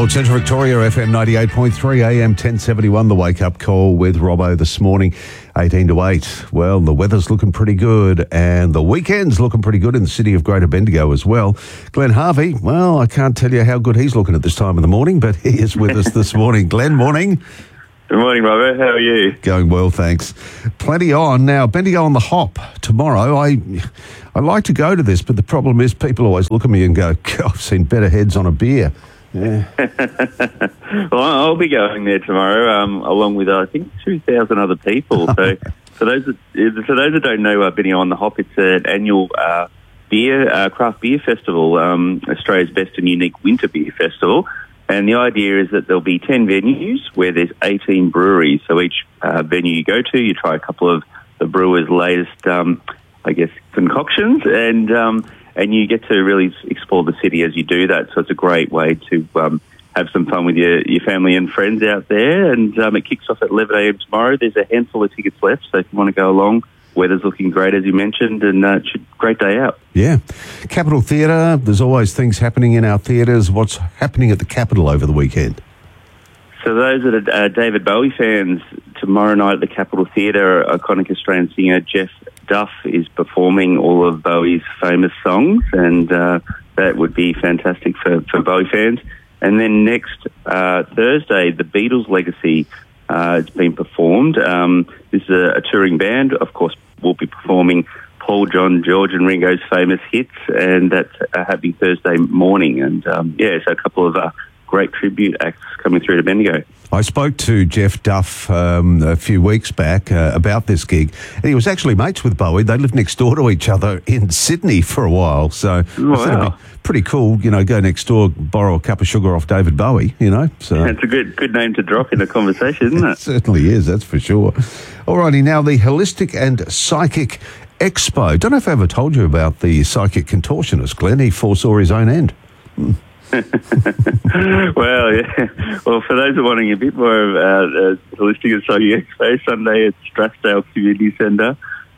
Gold Central Victoria, FM 98.3, AM 1071, the wake-up call with Robbo this morning, 18 to 8. Well, the weather's looking pretty good and the weekend's looking pretty good in the city of Greater Bendigo as well. Glenn Harvey, well, I can't tell you how good he's looking at this time of the morning, but he is with us this morning. Glenn, morning. Good morning, Robert. How are you? Going well, thanks. Plenty on. Now, Bendigo on the hop tomorrow. I like to go to this, but the problem is people always look at me and go, I've seen better heads on a beer. Yeah. Well, I'll be going there tomorrow, along with I think 2,000 other people. So, for those that don't know, Bendigo on the Hop, it's an annual craft beer festival, Australia's best and unique winter beer festival. And the idea is that there'll be 10 venues where there's 18 breweries. So each venue you go to, you try a couple of the brewers' latest, concoctions, and you get to really explore the city as you do that. So it's a great way to have some fun with your family and friends out there. And it kicks off at 11 a.m. tomorrow. There's a handful of tickets left, so if you want to go along, weather's looking great, as you mentioned, and great day out. Yeah. Capitol Theatre, there's always things happening in our theatres. What's happening at the Capitol over the weekend? So those that are David Bowie fans, tomorrow night at the Capitol Theatre, iconic Australian singer Jeff Duff is performing all of Bowie's famous songs, and that would be fantastic for Bowie fans. And then next Thursday, the Beatles Legacy has been performed. This is a touring band, of course, will be performing Paul, John, George and Ringo's famous hits, and that's happening Thursday morning. And so a couple of great tribute acts coming through to Bendigo. I spoke to Jeff Duff a few weeks back about this gig, and he was actually mates with Bowie. They lived next door to each other in Sydney for a while, so I thought it'd be pretty cool, go next door, borrow a cup of sugar off David Bowie, So it's a good name to drop in a conversation, isn't it? It certainly is, that's for sure. Alrighty, now the Holistic and Psychic Expo. Don't know if I ever told you about the psychic contortionist, Glenn. He foresaw his own end. Well, yeah. Well, for those who are wanting a bit more of Holistic and Psychic Expo, Sunday at Strathdale Community Centre.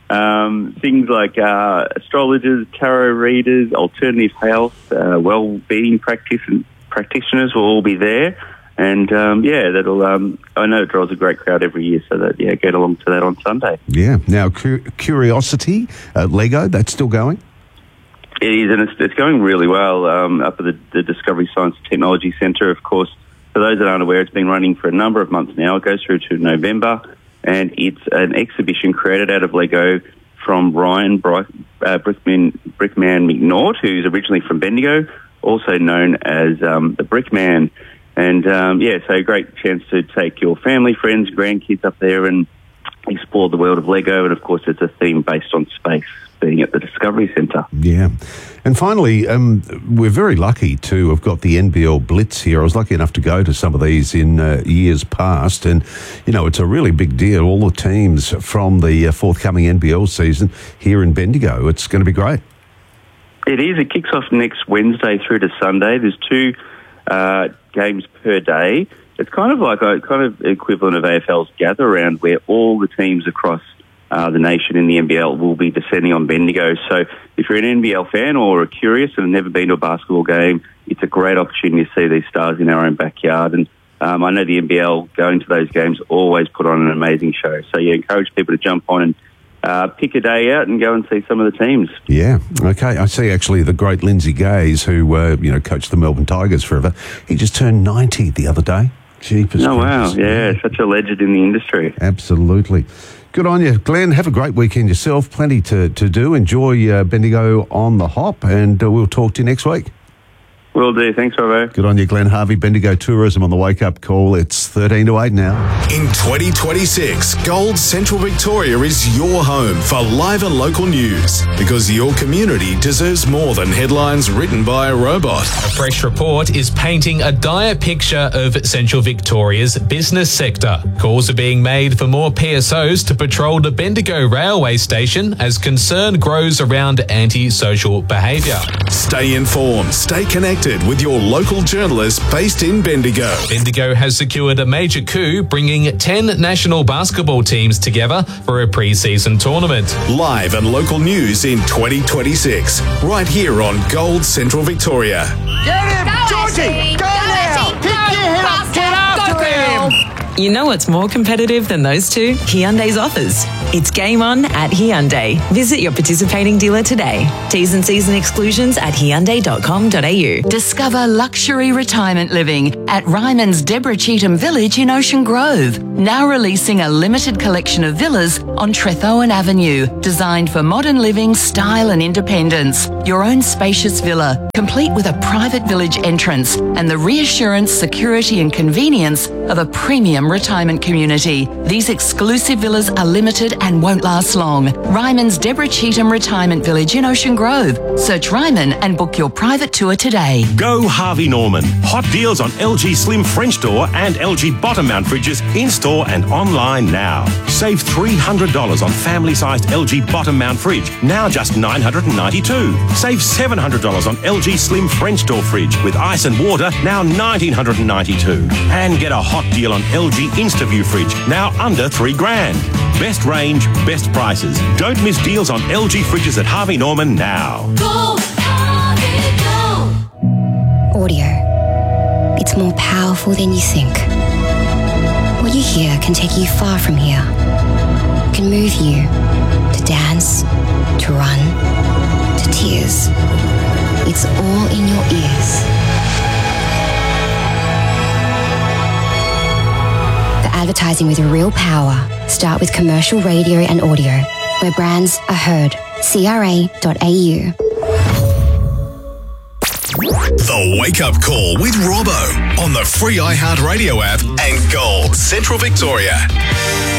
Things like astrologers, tarot readers, alternative health, well-being practitioners will all be there. And, that'll, I know it draws a great crowd every year, so that, get along to that on Sunday. Yeah. Now, Curiosity, Lego, that's still going? It is, and it's going really well up at the Discovery Science and Technology Centre. Of course, for those that aren't aware, it's been running for a number of months now. It goes through to November, and it's an exhibition created out of Lego from Ryan Brickman McNaught, who's originally from Bendigo, also known as the Brickman. And, so a great chance to take your family, friends, grandkids up there and explore the world of Lego. And, of course, it's a theme based on space, being at the Discovery Centre. Yeah. And finally, we're very lucky to have got the NBL Blitz here. I was lucky enough to go to some of these in years past. And, it's a really big deal. All the teams from the forthcoming NBL season here in Bendigo. It's going to be great. It is. It kicks off next Wednesday through to Sunday. There's 2 games per day. It's kind of like a equivalent of AFL's Gather Round, where all the teams across the nation in the NBL will be descending on Bendigo. So if you're an NBL fan or are curious and have never been to a basketball game, it's a great opportunity to see these stars in our own backyard. And I know the NBL, going to those games, always put on an amazing show. So encourage people to jump on and pick a day out and go and see some of the teams. Yeah, okay. I see actually the great Lindsay Gaze, who, coached the Melbourne Tigers forever. He just turned 90 the other day. Jeepers. Oh, wow. Yeah, such a legend in the industry. Absolutely. Good on you, Glenn. Have a great weekend yourself. Plenty to do. Enjoy Bendigo on the Hop, and we'll talk to you next week. Will do. Thanks, Robo. Good on you, Glenn Harvey. Bendigo Tourism on the wake-up call. It's 13 to 8 now. In 2026, Gold Central Victoria is your home for live and local news, because your community deserves more than headlines written by a robot. A fresh report is painting a dire picture of Central Victoria's business sector. Calls are being made for more PSOs to patrol the Bendigo railway station as concern grows around antisocial behaviour. Stay informed, stay connected with your local journalists based in Bendigo. Bendigo has secured a major coup, bringing 10 national basketball teams together for a pre-season tournament. Live and local news in 2026, right here on Gold Central Victoria. Get him, Georgie! Go now! You know what's more competitive than those two? Hyundai's offers. It's game on at Hyundai. Visit your participating dealer today. T's and C's and exclusions at hyundai.com.au. Discover luxury retirement living at Ryman's Deborah Cheetham Village in Ocean Grove. Now releasing a limited collection of villas on Trethowan Avenue, designed for modern living, style and independence. Your own spacious villa, complete with a private village entrance and the reassurance, security and convenience of a premium retirement community. These exclusive villas are limited and won't last long. Ryman's Deborah Cheetham Retirement Village in Ocean Grove. Search Ryman and book your private tour today. Go Harvey Norman. Hot deals on LG Slim French door and LG bottom mount fridges in-store and online now. Save $300 on family-sized LG bottom mount fridge, now just $992. Save $700 on LG Slim French door fridge with ice and water, now $1,992. And get a hot deal on LG InstaView fridge, now under $3,000. Best range, best prices. Don't miss deals on LG fridges at Harvey Norman now. Go, Harvey, go! Audio. It's more powerful than you think. What you hear can take you far from here. It can move you to dance, to run, to tears. It's all in your ears. Advertising with real power. Start with commercial radio and audio, where brands are heard. CRA.au. The Wake Up Call with Robbo on the free iHeartRadio app and Gold Central Victoria.